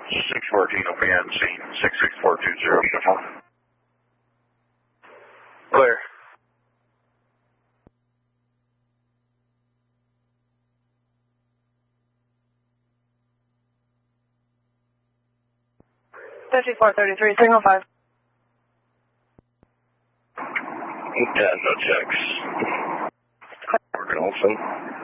614 OPN, scene 66420, uniform. Clear. Signal 5. Yeah, no checks. Morgan Olson.